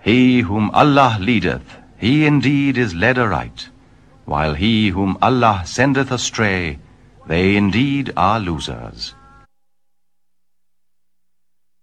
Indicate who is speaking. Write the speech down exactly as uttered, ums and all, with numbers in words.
Speaker 1: He whom Allah leadeth, he indeed is led aright, while he whom Allah sendeth astray, they indeed are losers.